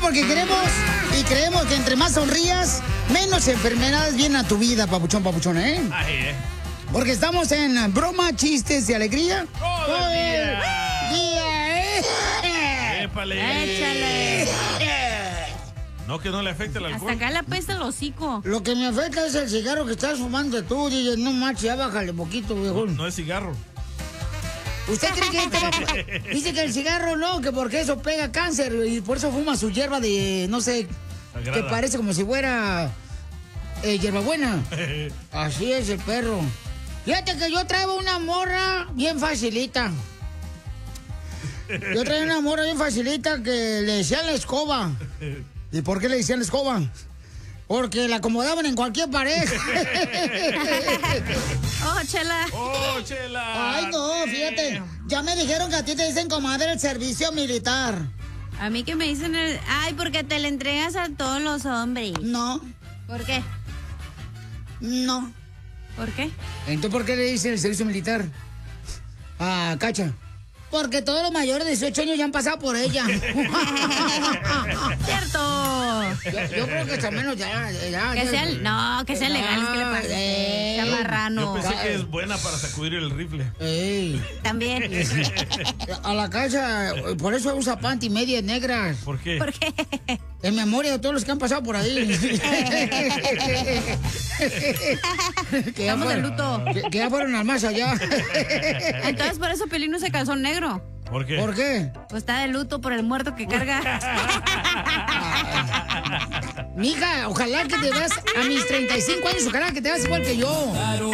porque queremos y creemos que entre más sonrías, menos enfermedades vienen a tu vida, papuchón, ¿eh? Ay, Porque estamos en broma, chistes y alegría. Todo el día, ¿eh? ¡Épale! Échale. No, que no le afecte el alcohol. Hasta acá le apesta el hocico. Lo que me afecta es el cigarro que estás fumando tú, DJ. No manches, ya bájale poquito, viejón. No es cigarro. ¿Usted cree que dice que el cigarro no, que porque eso pega cáncer y por eso fuma su hierba de, no sé, Sagrada. que parece como si fuera hierbabuena? Así es el perro. Fíjate que yo traigo una morra bien facilita. Yo traigo una morra bien facilita que le decían la escoba. ¿Y por qué le decían la escoba? Porque la acomodaban en cualquier pared. ¡Oh, Chela! ¡Oh, Chela! Ay, no, fíjate. Ya me dijeron que a ti te dicen comadre el servicio militar. A mí que me dicen Ay, porque te le entregas a todos los hombres. No, ¿Por qué? no. ¿Por qué? Entonces, ¿por qué le dicen el servicio militar a Cacha? Porque todos los mayores de 18 años ya han pasado por ella. ¡Cierto! Yo creo que al menos ya. Que sea, que sea legal, es que le pasa. Sea Yo marrano. pensé que es buena para sacudir el rifle. Ey. También. A la Cacha, por eso usa panty medias negras. ¿Por qué? ¿Por qué? En memoria de todos los que han pasado por ahí. Que ya Estamos de fueron- luto. Que ya fueron al más allá. Entonces, por eso Pelín no se calzó negro. ¿Por qué? ¿Por qué? Pues está de luto por el muerto que carga. Mija, ojalá que te veas a mis 35 años, ojalá que te veas igual que yo.